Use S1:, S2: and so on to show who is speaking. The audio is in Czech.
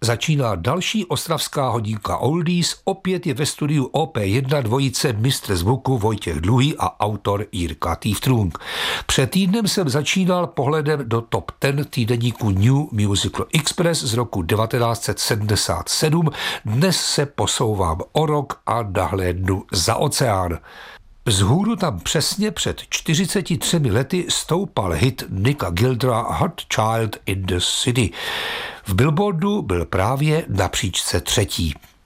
S1: začíná další ostravská hodinka Oldies, opět je ve studiu OP1 dvojice mistr zvuku Vojtěch Dluhý a autor Jirka Týftrung. Před týdnem jsem začínal pohledem do top 10 týdeníku New Musical Express z roku 1977, dnes se posouvám o rok a nahlédnu za oceán. Vzhůru tam přesně před 43 lety stoupal hit Nicka Gildra Hot Child in the City. V Billboardu byl právě na příčce 3.